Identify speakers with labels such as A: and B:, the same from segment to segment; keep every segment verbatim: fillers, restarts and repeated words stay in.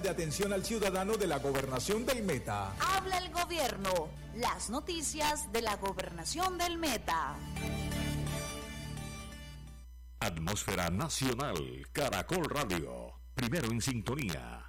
A: de atención al ciudadano de la Gobernación del Meta.
B: Habla el gobierno. Las noticias de la Gobernación del Meta.
C: Atmósfera Nacional, Caracol Radio. Primero en sintonía.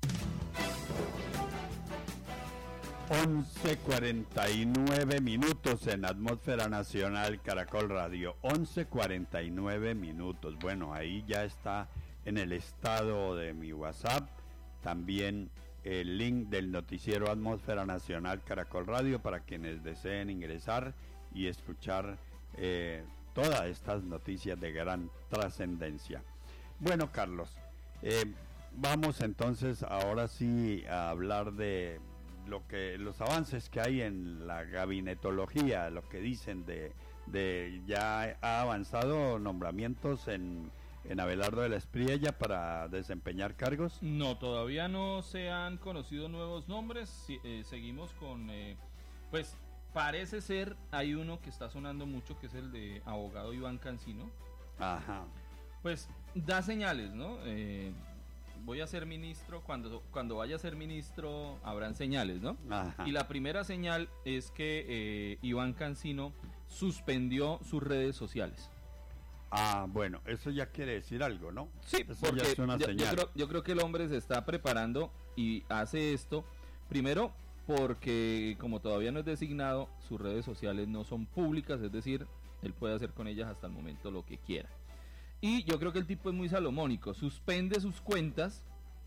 D: once cuarenta y nueve minutos en Atmósfera Nacional, Caracol Radio. once cuarenta y nueve minutos. Bueno, ahí ya está en el estado de mi WhatsApp también el link del noticiero Atmósfera Nacional, Caracol Radio, para quienes deseen ingresar y escuchar eh, todas estas noticias de gran trascendencia. Bueno, Carlos, eh, vamos entonces ahora sí a hablar de lo que los avances que hay en la gabinetología, lo que dicen de, de ya ha avanzado nombramientos en, en Abelardo de la Espriella para desempeñar cargos.
E: No, todavía no se han conocido nuevos nombres. Sí, eh, seguimos con, eh, pues parece ser, hay uno que está sonando mucho, que es el de abogado Iván Cancino.
D: Ajá.
E: Pues da señales, ¿no? Eh, voy a ser ministro, cuando, cuando vaya a ser ministro habrán señales, ¿no?
D: Ajá.
E: Y la primera señal es que eh, Iván Cancino suspendió sus redes sociales.
D: Ah, bueno, eso ya quiere decir algo, ¿no?
E: Sí,
D: eso
E: porque
D: ya es una
E: yo,
D: señal.
E: Yo creo, yo creo que el hombre se está preparando y hace esto, primero porque como todavía no es designado, sus redes sociales no son públicas, es decir, él puede hacer con ellas hasta el momento lo que quiera. Y yo creo que el tipo es muy salomónico, suspende sus cuentas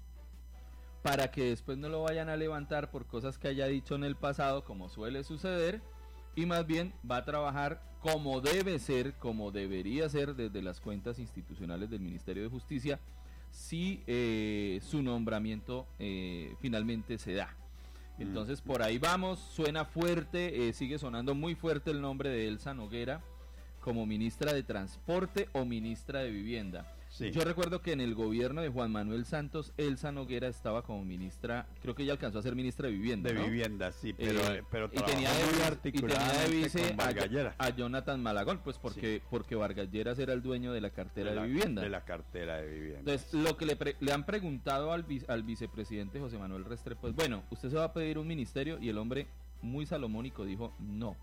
E: para que después no lo vayan a levantar por cosas que haya dicho en el pasado, como suele suceder, y más bien va a trabajar como debe ser, como debería ser desde las cuentas institucionales del Ministerio de Justicia, si eh, su nombramiento eh, finalmente se da. Entonces por ahí vamos, suena fuerte, eh, sigue sonando muy fuerte el nombre de Elsa Noguera como ministra de Transporte o ministra de Vivienda. Sí. Yo recuerdo que en el gobierno de Juan Manuel Santos, Elsa Noguera estaba como ministra, creo que ella alcanzó a ser ministra de Vivienda,
D: De
E: ¿no?
D: vivienda, sí, pero,
E: eh,
D: pero
E: y tenía de,
D: muy
E: articuladamente y tenía de vice
D: con Vargas Lleras.
E: a, a Jonathan Malagón, pues porque, sí. porque Vargas Lleras era el dueño de la cartera
D: de, la,
E: de vivienda.
D: De la cartera de vivienda.
E: Entonces, lo que le, pre, le han preguntado al, al vicepresidente José Manuel Restrepo, pues bueno, usted se va a pedir un ministerio, y el hombre muy salomónico dijo, no.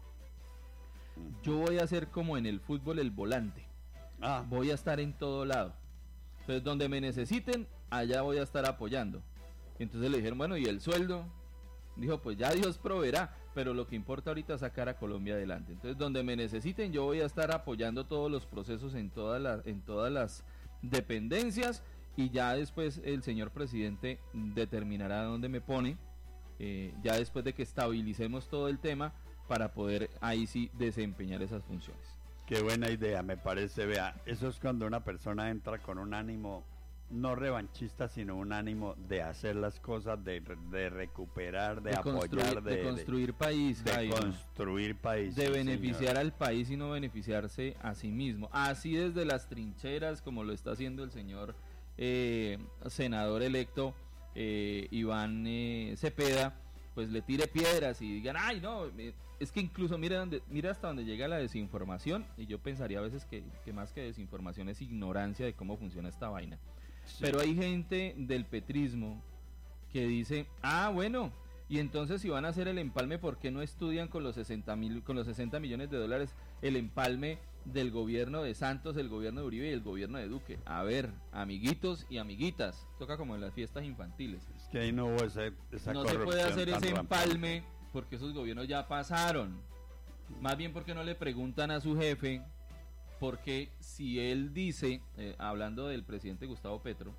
E: Yo voy a ser como en el fútbol el volante. Ah. Voy a estar en todo lado. Entonces donde me necesiten, allá voy a estar apoyando. Entonces le dijeron, bueno, ¿y el sueldo? Dijo, pues ya Dios proveerá, pero lo que importa ahorita es sacar a Colombia adelante. Entonces donde me necesiten, yo voy a estar apoyando todos los procesos en todas las, en todas las dependencias, y ya después el señor presidente determinará dónde me pone, eh, ya después de que estabilicemos todo el tema, para poder ahí sí desempeñar esas funciones.
D: Qué buena idea, me parece. Vea, eso es cuando una persona entra con un ánimo no revanchista, sino un ánimo de hacer las cosas, de, de recuperar, de, de apoyar, de,
E: de construir
D: de,
E: país,
D: de
E: Jairo,
D: construir país,
E: de
D: sí,
E: beneficiar
D: señor.
E: al país y no beneficiarse a sí mismo. Así desde las trincheras, como lo está haciendo el señor eh, senador electo eh, Iván eh, Cepeda, pues le tire piedras y digan, ay no, es que incluso mira, donde, mira hasta donde llega la desinformación, y yo pensaría a veces que, que más que desinformación es ignorancia de cómo funciona esta vaina. Sí. Pero hay gente del petrismo que dice, ah bueno, y entonces si van a hacer el empalme, ¿por qué no estudian con los sesenta mil, con los sesenta millones de dólares el empalme del gobierno de Santos, el gobierno de Uribe y el gobierno de Duque? A ver, amiguitos y amiguitas, toca como en las fiestas infantiles.
D: Es que ahí no hubo ese, esa
E: no se puede hacer ese empalme porque esos gobiernos ya pasaron. Más bien, porque no le preguntan a su jefe, porque si él dice, eh, hablando del presidente Gustavo Petro,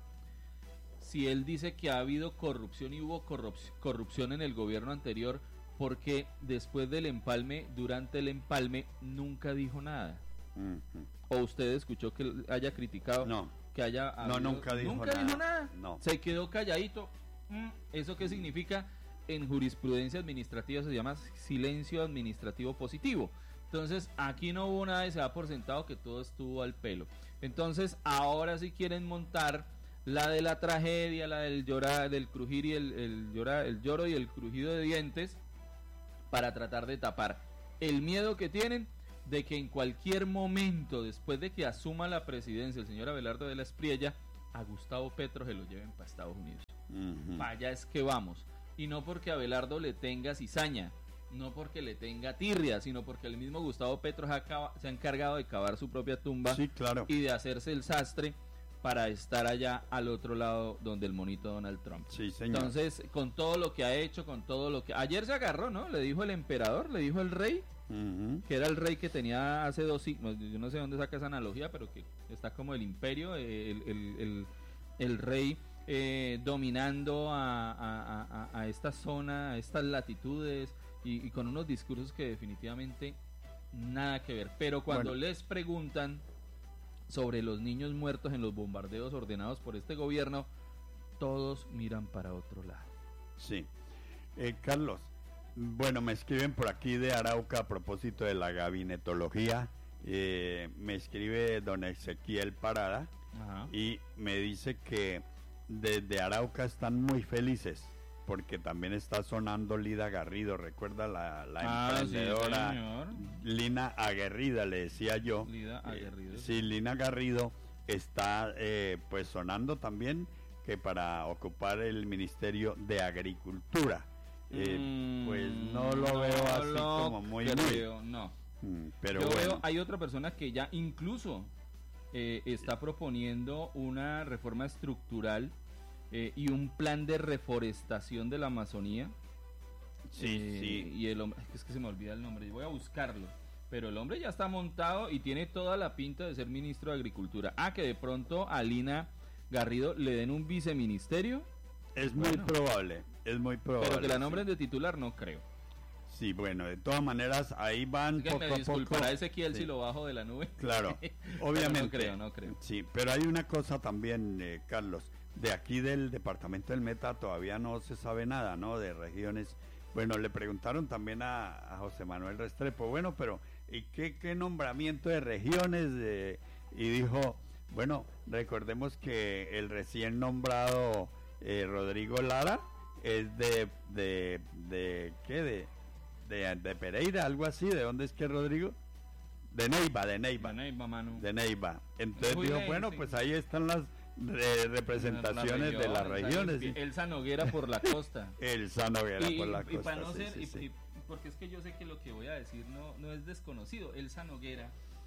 E: si él dice que ha habido corrupción y hubo corrupción, corrupción en el gobierno anterior, porque después del empalme, durante el empalme, nunca dijo nada. Uh-huh. ¿O usted escuchó que haya criticado?
D: No.
E: Que haya
D: habido, no, nunca dijo
E: nunca
D: nada.
E: Dijo nada.
D: No.
E: Se quedó calladito. ¿Eso qué significa? En jurisprudencia administrativa se llama silencio administrativo positivo. Entonces aquí no hubo nada y se da por sentado que todo estuvo al pelo. Entonces ahora sí quieren montar la de la tragedia, la del llorar, del crujir y el, el llorar, el lloro y el crujido de dientes, para tratar de tapar el miedo que tienen de que en cualquier momento, después de que asuma la presidencia el señor Abelardo de la Espriella, a Gustavo Petro se lo lleven para Estados Unidos.
D: Ujú.
E: Para allá es que vamos. Y no porque Abelardo le tenga cizaña, no porque le tenga tirria, sino porque el mismo Gustavo Petro se ha, cava- se ha encargado de cavar su propia tumba
D: Sí, claro.
E: y de hacerse el sastre para estar allá al otro lado donde el monito Donald Trump.
D: Sí, señor.
E: Entonces, con todo lo que ha hecho, con todo lo que... Ayer se agarró, ¿no? Le dijo el emperador, le dijo el rey,
D: Ujú.
E: que era el rey que tenía hace dos siglos, yo no sé dónde saca esa analogía, pero que está como el imperio, eh, el, el, el, el rey eh, dominando a, a, a, a esta zona, a estas latitudes, y, y con unos discursos que definitivamente nada que ver. Pero cuando
D: Bueno.
E: les preguntan sobre los niños muertos en los bombardeos ordenados por este gobierno, todos miran para otro lado.
D: Sí. Eh, Carlos, bueno, me escriben por aquí de Arauca a propósito de la gabinetología. Eh, me escribe don Ezequiel Parada
E: Ajá.
D: y me dice que desde Arauca están muy felices porque también está sonando Lida Garrido. ¿Recuerda la, la
E: Ah, sí,
D: emprendedora
E: señor.
D: Lina Aguerrida, le decía yo?
E: Lida
D: Eh,
E: Aguerrido.
D: sí, Lina Garrido está eh, pues sonando también que para ocupar el Ministerio de Agricultura. Eh,
E: Mm,
D: pues no lo veo así
E: lo
D: como muy
E: creo, no.
D: Mm, pero
E: Yo
D: bueno.
E: veo, hay otra persona que ya incluso eh, está proponiendo una reforma estructural eh, y un plan de reforestación de la Amazonía.
D: Sí,
E: Eh,
D: sí.
E: Y el hombre, es que se me olvida el nombre, voy a buscarlo. Pero el hombre ya está montado y tiene toda la pinta de ser ministro de Agricultura. Ah, que de pronto a Lina Garrido le den un viceministerio,
D: Es muy
E: bueno.
D: probable, es muy probable.
E: pero que la
D: sí.
E: nombren de titular no creo.
D: Sí, bueno, de todas maneras ahí van
E: Así que
D: poco
E: me
D: a poco.
E: disculpará Ezequiel
D: Sí.
E: si lo bajo de la nube.
D: Claro,
E: Pero
D: obviamente.
E: no creo, no creo.
D: Sí, pero hay una cosa también, eh, Carlos, de aquí del departamento del Meta todavía no se sabe nada, ¿no? De regiones. Bueno, le preguntaron también a, a José Manuel Restrepo, bueno, pero ¿y qué, qué nombramiento de regiones? Eh, y dijo, bueno, recordemos que el recién nombrado eh, Rodrigo Lara es de, de, de, ¿qué? De, de, de Pereira, algo así. ¿De dónde es que es Rodrigo? De Neiva, de Neiva.
E: Bueno, ahí va, Manu.
D: De Neiva. Entonces
E: Muy
D: dijo,
E: bien,
D: bueno,
E: sí.
D: pues ahí están las re- representaciones de las regiones. sí.
E: Elsa Noguera por la costa.
D: El Sanoguera
E: y,
D: por la
E: y
D: costa.
E: para no
D: sí,
E: ser,
D: sí,
E: y-
D: sí.
E: y- porque es que yo sé que lo que voy a decir no, no es desconocido. Elsa Noguera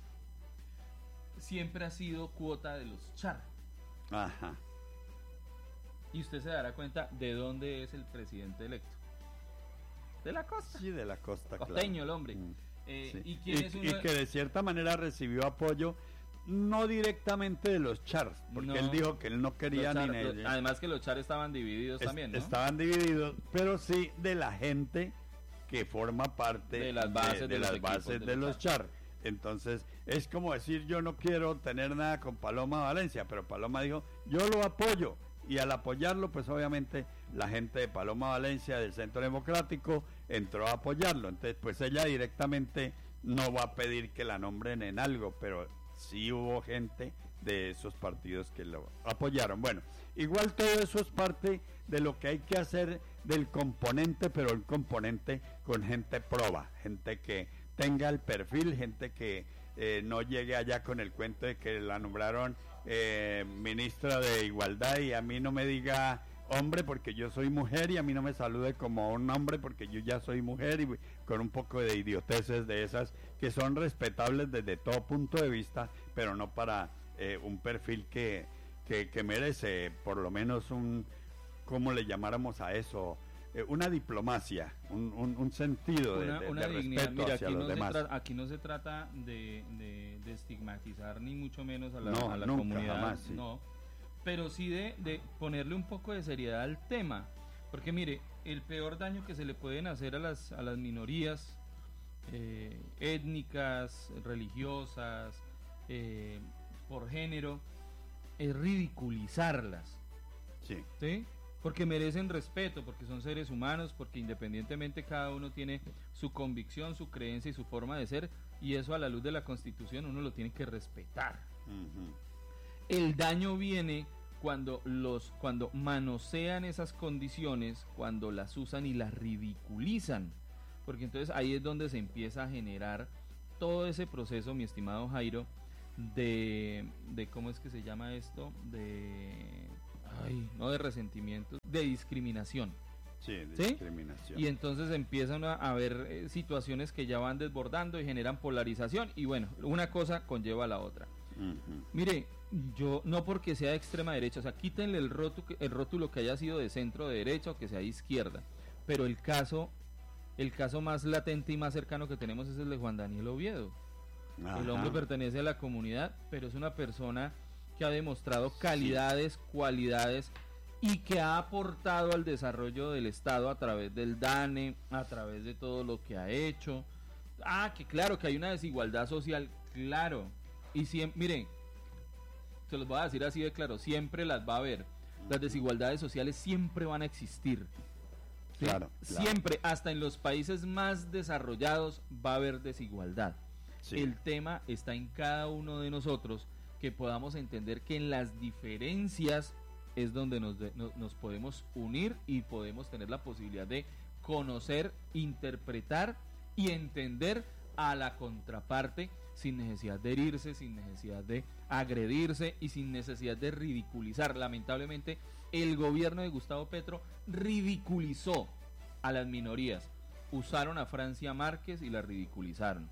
E: siempre ha sido cuota de los Char.
D: Ajá.
E: Y usted se dará cuenta de dónde es el presidente electo. De la costa.
D: Sí, de la costa, claro.
E: Costeño el hombre.
D: Mm,
E: Eh,
D: sí.
E: ¿Y quién
D: Y-
E: es
D: y
E: uno de-
D: que de cierta manera recibió apoyo, no directamente de los Chars, porque
E: No.
D: él dijo que él no quería
E: los
D: ni...
E: Char-
D: ni-
E: lo- además que los Char estaban divididos
D: es-
E: también, ¿no?
D: Estaban divididos, pero sí de la gente que forma parte
E: De las bases de
D: de
E: los
D: las
E: equipos
D: bases
E: de
D: de
E: los
D: los Char. Entonces, es como decir, yo no quiero tener nada con Paloma Valencia, pero Paloma dijo, yo lo apoyo. Y al apoyarlo, pues obviamente la gente de Paloma Valencia, del Centro Democrático, entró a apoyarlo. Entonces, pues ella directamente no va a pedir que la nombren en algo, pero sí hubo gente de esos partidos que lo apoyaron. Bueno, igual todo eso es parte de lo que hay que hacer del componente, pero el componente con gente proba, gente que tenga el perfil, gente que eh, no llegue allá con el cuento de que la nombraron eh, ministra de Igualdad y a mí no me diga hombre porque yo soy mujer y a mí no me salude como un hombre porque yo ya soy mujer, y con un poco de idioteces de esas que son respetables desde todo punto de vista, pero no para eh, un perfil que, que, que merece por lo menos un, ¿cómo le llamáramos a eso? Eh, una diplomacia, un, un, un sentido de,
E: una,
D: de-
E: una
D: de
E: dignidad.
D: respeto
E: Mira,
D: hacia
E: aquí
D: los
E: no, se
D: demás.
E: tra- aquí no se trata de, de- de estigmatizar ni mucho menos a la,
D: No,
E: a la
D: nunca,
E: comunidad,
D: jamás, sí.
E: no, pero sí de, de ponerle un poco de seriedad al tema, porque mire, el peor daño que se le pueden hacer a las, a las minorías eh, étnicas, religiosas, eh, por género, es ridiculizarlas,
D: Sí.
E: ¿sí? Porque merecen respeto, porque son seres humanos, porque independientemente cada uno tiene su convicción, su creencia y su forma de ser, y eso a la luz de la Constitución uno lo tiene que respetar.
D: Ujú.
E: El daño viene cuando los cuando manosean esas condiciones, cuando las usan y las ridiculizan, porque entonces ahí es donde se empieza a generar todo ese proceso, mi estimado Jairo, de, de ¿cómo es que se llama esto? De ay, no de resentimientos, de discriminación.
D: Sí, de
E: ¿Sí?
D: discriminación.
E: Y entonces empiezan a haber eh, situaciones que ya van desbordando y generan polarización y bueno, una cosa conlleva a la otra.
D: Ujú.
E: Mire, yo no porque sea de extrema derecha, o sea, quítenle el rótulo, el rótulo que haya sido de centro de derecha o que sea de izquierda, pero el caso, el caso más latente y más cercano que tenemos es el de Juan Daniel Oviedo.
D: Ajá.
E: El hombre pertenece a la comunidad, pero es una persona que ha demostrado calidades, cualidades y que ha aportado al desarrollo del Estado a través del DANE, a través de todo lo que ha hecho. Ah, que claro, que hay una desigualdad social, claro. Y siempre, miren, se los voy a decir así de claro, siempre las va a haber. Las desigualdades sociales siempre van a existir. ¿Sí?
D: Claro, claro.
E: Siempre, hasta en los países más desarrollados va a haber desigualdad.
D: Sí.
E: El tema está en cada uno de nosotros, que podamos entender que en las diferencias es donde nos, de, no, nos podemos unir y podemos tener la posibilidad de conocer, interpretar y entender a la contraparte sin necesidad de herirse, sin necesidad de agredirse y sin necesidad de ridiculizar. Lamentablemente, el gobierno de Gustavo Petro ridiculizó a las minorías. Usaron a Francia Márquez y la ridiculizaron.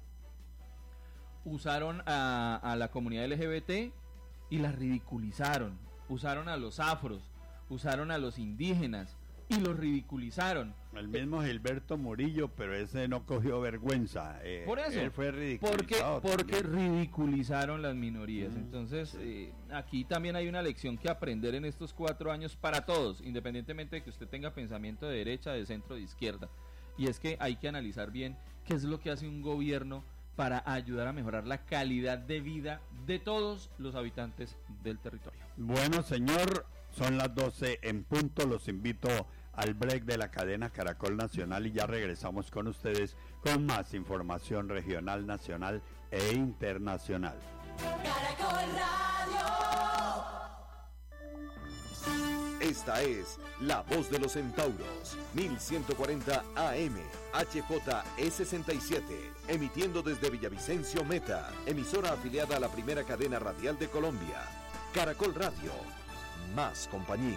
E: Usaron a, a la comunidad L G B T y la ridiculizaron. Usaron a los afros, usaron a los indígenas y los ridiculizaron.
D: El mismo Gilberto Murillo, pero ese no cogió vergüenza. Eh,
E: Por eso,
D: él fue
E: porque,
D: ridiculizado
E: porque
D: también.
E: ridiculizaron las minorías.
D: Mm,
E: Entonces,
D: sí.
E: eh, aquí también hay una lección que aprender en estos cuatro años para todos, independientemente de que usted tenga pensamiento de derecha, de centro, de izquierda. Y es que hay que analizar bien qué es lo que hace un gobierno para ayudar a mejorar la calidad de vida de todos los habitantes del territorio.
D: Bueno, señor, son las doce en punto. Los invito al break de la cadena Caracol Nacional y ya regresamos con ustedes con más información regional, nacional e internacional.
B: Caracol Radio.
F: Esta es La Voz de los Centauros, mil ciento cuarenta A M, H J E sesenta y siete, emitiendo desde Villavicencio Meta, emisora afiliada a la primera cadena radial de Colombia. Caracol Radio, más compañía.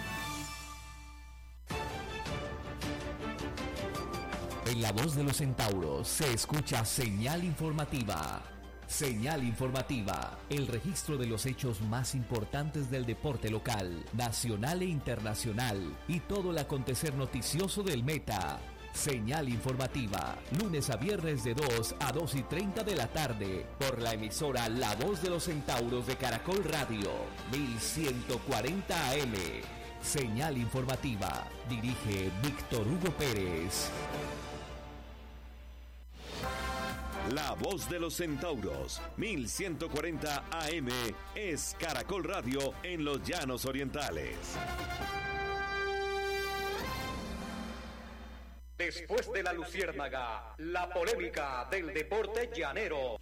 G: En La Voz de los Centauros se escucha señal informativa. Señal informativa, el registro de los hechos más importantes del deporte local, nacional e internacional y todo el acontecer noticioso del Meta. Señal informativa, lunes a viernes de dos a dos y treinta de la tarde, por la emisora La Voz de los Centauros de Caracol Radio, mil ciento cuarenta A M. Señal informativa, dirige Víctor Hugo Pérez.
F: La Voz de los Centauros, mil ciento cuarenta A M, es Caracol Radio en los Llanos Orientales.
H: Después de la luciérnaga, la polémica del deporte llanero.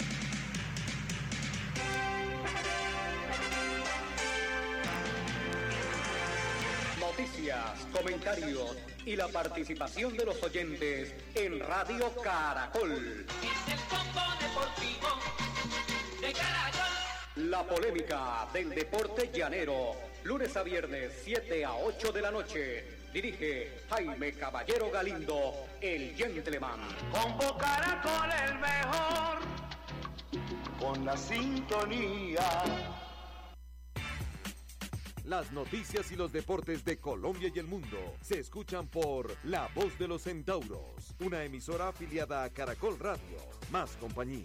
H: Noticias, comentarios y la participación de los oyentes en Radio Caracol.
I: Es el combo deportivo de Caracol.
H: La polémica del deporte llanero, lunes a viernes, siete a ocho de la noche. Dirige Jaime Caballero Galindo, el gentleman.
J: Combo Caracol el mejor, con la sintonía.
F: Las noticias y los deportes de Colombia y el mundo se escuchan por La Voz de los Centauros, una emisora afiliada a Caracol Radio, más compañía.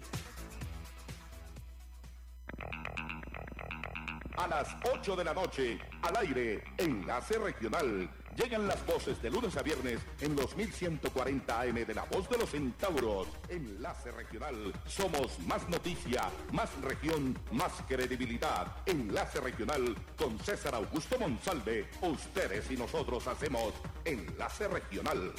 K: A las ocho de la noche, al aire, Enlace Regional. Llegan las voces de lunes a viernes en los mil ciento cuarenta A M de La Voz de los Centauros. Enlace Regional. Somos más noticia, más región, más credibilidad. Enlace Regional con César Augusto Monsalve. Ustedes y nosotros hacemos Enlace Regional.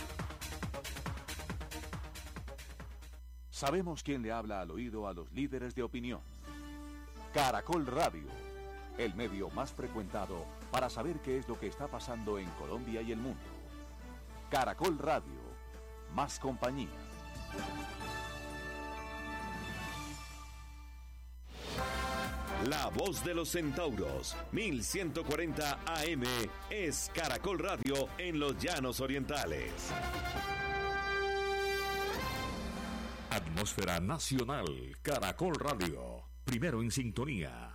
C: Sabemos quién le habla al oído a los líderes de opinión. Caracol Radio, el medio más frecuentado para saber qué es lo que está pasando en Colombia y el mundo. Caracol Radio, más compañía.
F: La voz de los centauros, mil ciento cuarenta A M, es Caracol Radio en los Llanos Orientales.
L: Atmósfera Nacional, Caracol Radio, primero en sintonía.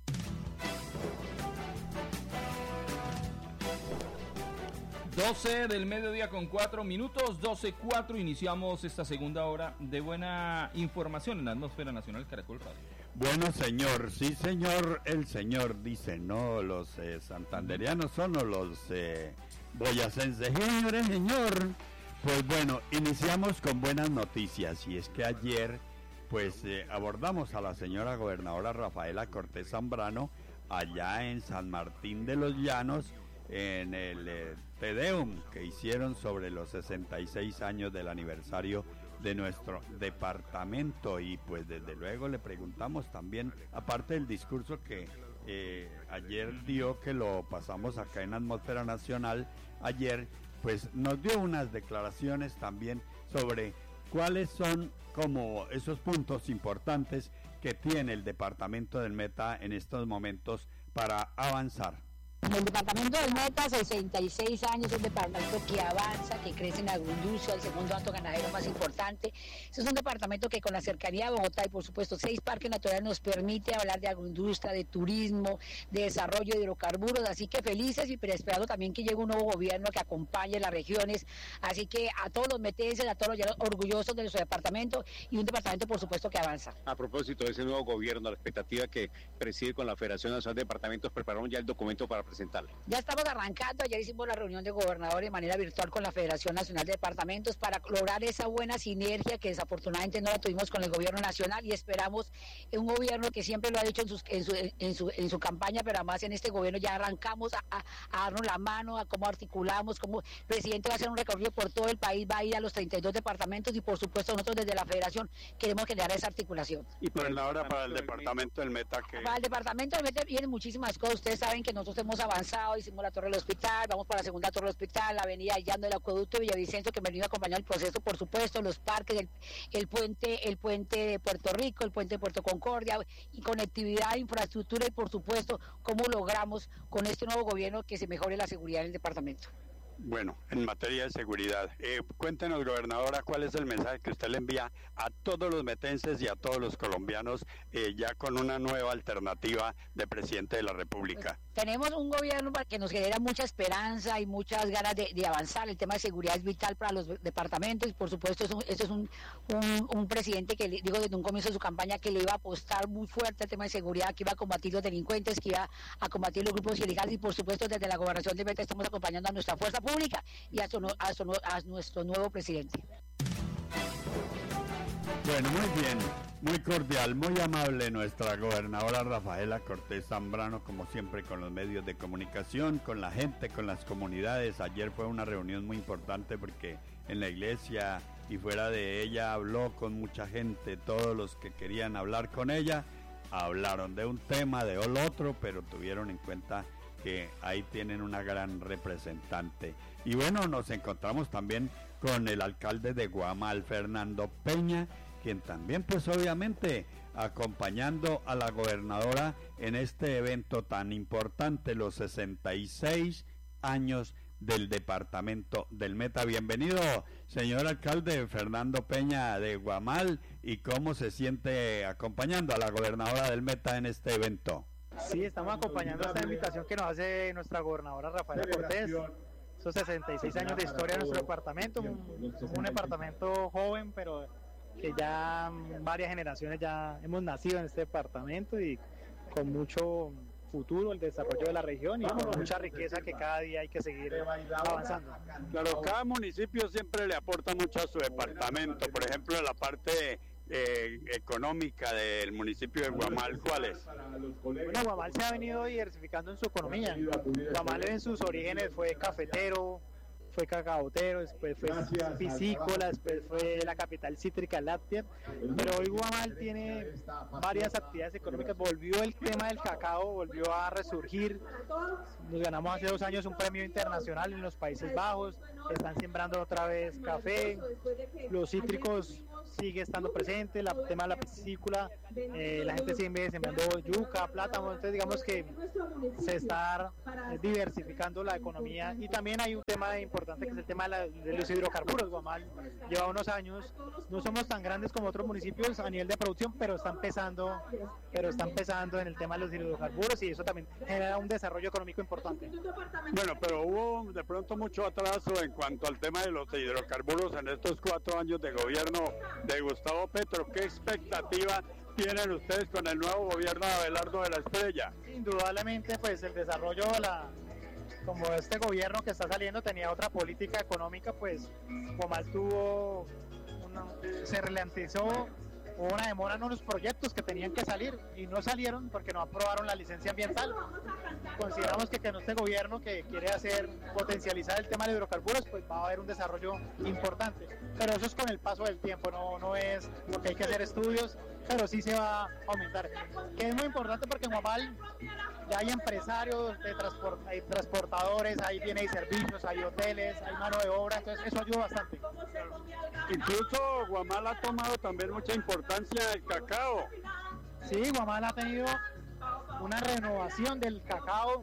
E: doce del mediodía con cuatro minutos, doce cuatro, iniciamos esta segunda hora de buena información en la Atmósfera Nacional Caracol Radio.
D: Bueno, señor, sí, señor, el señor dice, no, los eh, santanderianos son o los eh, boyacenses, señores, señor. Pues bueno, iniciamos con buenas noticias, y es que ayer, pues, eh, abordamos a la señora gobernadora Rafaela Cortés Zambrano, allá en San Martín de los Llanos, en el eh, Te Deum que hicieron sobre los sesenta y seis años del aniversario de nuestro departamento, y pues desde luego le preguntamos también, aparte del discurso que eh, ayer dio, que lo pasamos acá en Atmósfera Nacional, ayer pues nos dio unas declaraciones también sobre cuáles son como esos puntos importantes que tiene el departamento del Meta en estos momentos para avanzar.
M: El departamento del Meta, sesenta y seis años, es un departamento que avanza, que crece en agroindustria, el segundo acto ganadero más importante. Este es un departamento que con la cercanía a Bogotá y por supuesto seis parques naturales nos permite hablar de agroindustria, de turismo, de desarrollo de hidrocarburos, así que felices y esperando también que llegue un nuevo gobierno que acompañe las regiones, así que a todos los metenses, a todos los orgullosos de nuestro departamento, y un departamento por supuesto que avanza.
N: A propósito de ese nuevo gobierno, la expectativa que preside con la Federación Nacional de Departamentos, prepararon ya el documento para presentarlo.
M: Ya estamos arrancando, ayer hicimos la reunión de gobernadores de manera virtual con la Federación Nacional de Departamentos para lograr esa buena sinergia que desafortunadamente no la tuvimos con el gobierno nacional, y esperamos un gobierno que siempre lo ha dicho en, sus, en, su, en, su, en su campaña, pero además en este gobierno ya arrancamos a, a, a darnos la mano, a cómo articulamos, cómo el presidente va a hacer un recorrido por todo el país, va a ir a los treinta y dos departamentos, y por supuesto nosotros desde la Federación queremos generar esa articulación.
D: Y por ahora para el departamento del Meta, que
M: para el departamento del Meta vienen muchísimas cosas. Ustedes saben que nosotros hemos avanzado, hicimos la Torre del Hospital, vamos para la segunda Torre del Hospital, la avenida Llano del Acueducto de Villavicencio, que me vino a acompañar el proceso, por supuesto, los parques, el, el puente el puente de Puerto Rico, el puente de Puerto Concordia, y conectividad, infraestructura, y por supuesto, cómo logramos con este nuevo gobierno que se mejore la seguridad en el departamento.
D: Bueno, en materia de seguridad, eh, cuéntenos, gobernadora, cuál es el mensaje que usted le envía a todos los metenses y a todos los colombianos eh, ya con una nueva alternativa de presidente de la República.
M: Pues, tenemos un gobierno que nos genera mucha esperanza y muchas ganas de, de avanzar. El tema de seguridad es vital para los departamentos, y por supuesto eso, eso es un, un, un presidente que, digo, desde un comienzo de su campaña, que le iba a apostar muy fuerte al tema de seguridad, que iba a combatir los delincuentes, que iba a combatir los grupos ilegales, y por supuesto desde la gobernación de Meta estamos acompañando a nuestra fuerza pública pública y a, su, a, su, a nuestro nuevo presidente.
D: Bueno, muy bien, muy cordial, muy amable nuestra gobernadora Rafaela Cortés Zambrano, como siempre con los medios de comunicación, con la gente, con las comunidades. Ayer fue una reunión muy importante porque en la iglesia y fuera de ella habló con mucha gente. Todos los que querían hablar con ella hablaron de un tema, de otro, pero tuvieron en cuenta que ahí tienen una gran representante. Y bueno, nos encontramos también con el alcalde de Guamal, Fernando Peña, quien también pues obviamente acompañando a la gobernadora en este evento tan importante, los sesenta y seis años del departamento del Meta. Bienvenido, señor alcalde Fernando Peña de Guamal, y cómo se siente acompañando a la gobernadora del Meta en este evento.
O: Sí, estamos acompañando esta invitación que nos hace nuestra gobernadora Rafaela Cortés. Esos sesenta y seis años de historia de nuestro departamento, un, un departamento joven, pero que ya varias generaciones ya hemos nacido en este departamento, y con mucho futuro el desarrollo de la región y con mucha riqueza que cada día hay que seguir avanzando.
D: Claro, cada municipio siempre le aporta mucho a su departamento. Por ejemplo, la parte eh, económica del municipio de Guamal, ¿cuál es?
O: Bueno, Guamal se ha venido diversificando en su economía. Guamal en sus orígenes fue cafetero, fue cacaotero, después fue piscícola, después fue la capital cítrica láctea, pero hoy Guamal tiene varias actividades económicas. Volvió el tema del cacao, volvió a resurgir. Nos ganamos hace dos años un premio internacional en los Países Bajos, están sembrando otra vez café, los cítricos sigue estando presente, la, el tema de la piscícola, eh, la gente sigue sembrando yuca, plátano, entonces digamos que se está eh, diversificando la economía. Y también hay un tema importante que es el tema de, la, de los hidrocarburos. Guamal lleva unos años, no somos tan grandes como otros municipios a nivel de producción, pero está empezando, pero está empezando en el tema de los hidrocarburos, y eso también genera un desarrollo económico importante.
D: Bueno, pero hubo de pronto mucho atraso en cuanto al tema de los hidrocarburos en estos cuatro años de gobierno de Gustavo Petro. ¿Qué expectativa tienen ustedes con el nuevo gobierno de Abelardo de la Estrella?
O: Indudablemente, pues el desarrollo de la, como este gobierno que está saliendo tenía otra política económica, pues Guamal tuvo una, se ralentizó, hubo una demora en unos proyectos que tenían que salir y no salieron porque no aprobaron la licencia ambiental. Consideramos que con este gobierno que quiere hacer, potencializar el tema de hidrocarburos, pues va a haber un desarrollo importante, pero eso es con el paso del tiempo, no, no es porque hay que hacer estudios, pero sí se va a aumentar, que es muy importante porque en Guamal ya hay empresarios, de transport, hay transportadores, hay bienes y servicios, hay hoteles, hay mano de obra, entonces eso ayuda bastante.
D: Incluso Guamal ha tomado también mucha importancia el cacao.
O: Sí, Guamal ha tenido una renovación del cacao.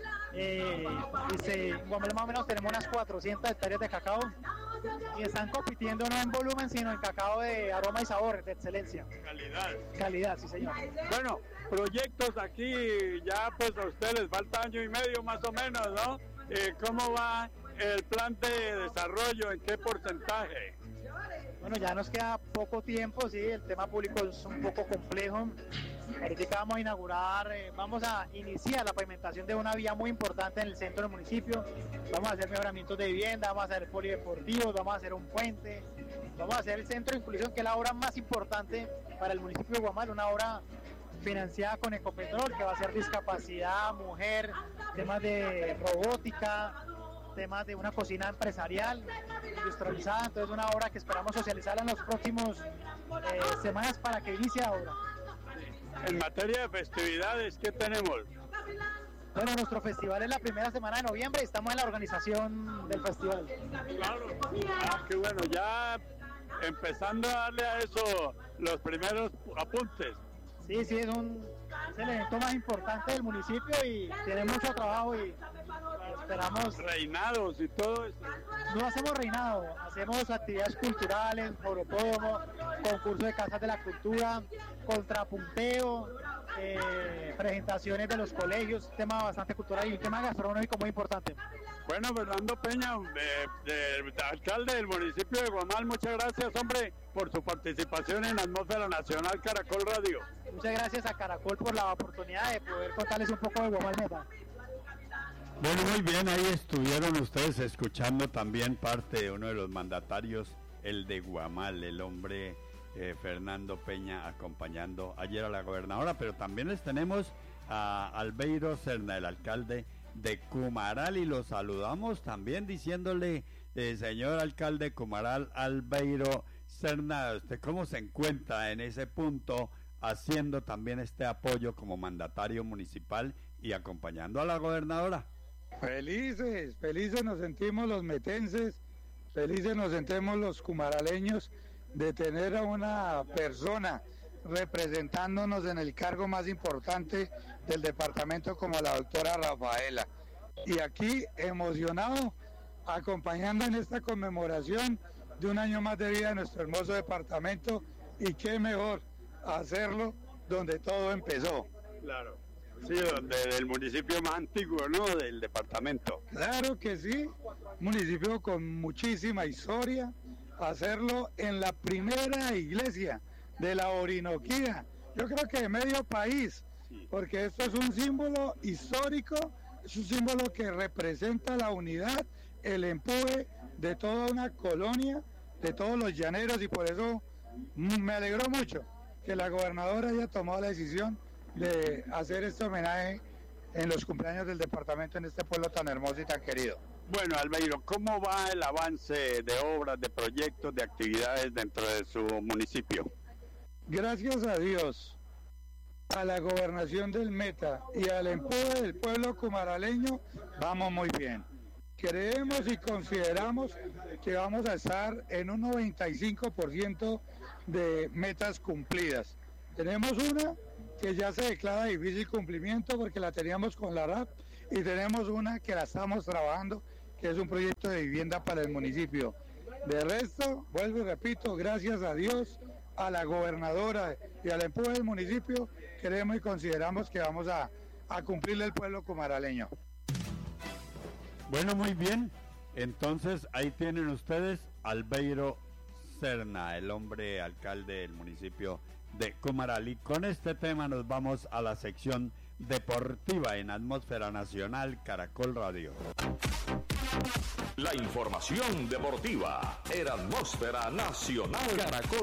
O: Eh, y se, en Guamal más o menos tenemos unas cuatrocientas hectáreas de cacao y están compitiendo no en volumen sino en cacao de aroma y sabor, de excelencia.
D: Calidad.
O: Calidad, sí señor.
D: Bueno, proyectos aquí, ya pues a ustedes les falta año y medio más o menos, ¿no? Eh, ¿Cómo va el plan de desarrollo? ¿En qué porcentaje?
O: Bueno, ya nos queda poco tiempo, sí, el tema público es un poco complejo. Ahorita vamos a inaugurar, eh, vamos a iniciar la pavimentación de una vía muy importante en el centro del municipio. Vamos a hacer mejoramientos de vivienda, vamos a hacer polideportivos, vamos a hacer un puente, vamos a hacer el centro de inclusión, que es la obra más importante para el municipio de Guamal, una obra financiada con Ecopetrol, que va a ser discapacidad, mujer, temas de robótica, temas de una cocina empresarial industrializada, entonces una obra que esperamos socializar en los próximos eh, semanas para que inicie la obra.
D: En materia de festividades, ¿qué tenemos?
O: Bueno, nuestro festival es la primera semana de noviembre y estamos en la organización del festival.
D: Claro, ah, qué bueno, ya empezando a darle a eso los primeros apuntes.
O: Sí, sí, es, un, es el evento más importante del municipio y tiene mucho trabajo y esperamos...
D: Reinados y todo eso.
O: No hacemos reinado, hacemos actividades culturales, foropódromo, concurso de casas de la cultura, contrapunteo, eh, presentaciones de los colegios, un tema bastante cultural y un tema gastronómico muy importante.
D: Bueno, Fernando Peña, de, de, de alcalde del municipio de Guamal, muchas gracias, hombre, por su participación en Atmósfera Nacional Caracol Radio.
O: Muchas gracias a Caracol por la oportunidad de poder contarles un poco de Guamal Meta.
D: Bueno, muy bien, ahí estuvieron ustedes escuchando también parte de uno de los mandatarios, el de Guamal, el hombre eh, Fernando Peña, acompañando ayer a la gobernadora, pero también les tenemos a Albeiro Serna, el alcalde de Cumaral, y lo saludamos también diciéndole, eh, señor alcalde Cumaral, Albeiro Serna, ¿usted cómo se encuentra en ese punto, haciendo también este apoyo como mandatario municipal y acompañando a la gobernadora?
P: Felices, felices nos sentimos los metenses, felices nos sentimos los cumaraleños de tener a una persona representándonos en el cargo más importante del departamento como la doctora Rafaela. Y aquí emocionado, acompañando en esta conmemoración de un año más de vida de nuestro hermoso departamento, y qué mejor hacerlo donde todo empezó.
D: Claro. Sí, donde, del municipio más antiguo, ¿no? Del departamento.
P: Claro que sí, municipio con muchísima historia, hacerlo en la primera iglesia de la Orinoquía, yo creo que de medio país, porque esto es un símbolo histórico, es un símbolo que representa la unidad, el empuje de toda una colonia, de todos los llaneros, y por eso me alegró mucho que la gobernadora haya tomado la decisión de hacer este homenaje en los cumpleaños del departamento en este pueblo tan hermoso y tan querido.
D: Bueno, Albeiro, ¿cómo va el avance de obras, de proyectos, de actividades dentro de su municipio?
P: Gracias a Dios, a la gobernación del Meta y al empuje del pueblo cumaraleño, vamos muy bien. creemos y consideramos que vamos a estar en un noventa y cinco por ciento de metas cumplidas. Tenemos una que ya se declara difícil cumplimiento porque la teníamos con la R A P, y tenemos una que la estamos trabajando, que es un proyecto de vivienda para el municipio. De resto, vuelvo y repito, gracias a Dios, a la gobernadora y al empuje del municipio, creemos y consideramos que vamos a, a cumplirle al pueblo comaraleño.
D: Bueno, muy bien. Entonces, ahí tienen ustedes Albeiro Serna, el hombre alcalde del municipio de Comaral. Y con este tema nos vamos a la sección deportiva en Atmósfera Nacional Caracol Radio.
L: La información deportiva en Atmósfera Nacional Caracol